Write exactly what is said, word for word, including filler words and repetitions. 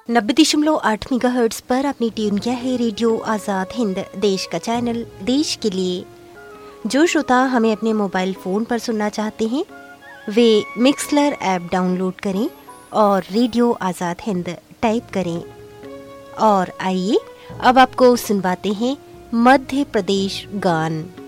नब्बे दशमलव आठ मेगाहर्ट्ज पर आपने ट्यून किया है रेडियो आज़ाद हिंद, देश का चैनल, देश के लिए। जो श्रोता हमें अपने मोबाइल फ़ोन पर सुनना चाहते हैं वे मिक्सलर ऐप डाउनलोड करें और रेडियो आज़ाद हिंद टाइप करें। और आइए अब आपको सुनवाते हैं मध्य प्रदेश गान।